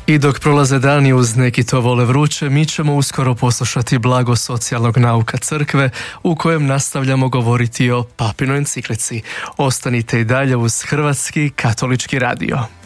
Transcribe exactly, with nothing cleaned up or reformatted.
I dok prolaze dani uz neki to vole vruće, mi ćemo uskoro poslušati blago socijalnog nauka crkve u kojem nastavljamo govoriti o papinoj enciklici. Ostanite i dalje uz Hrvatski katolički radio.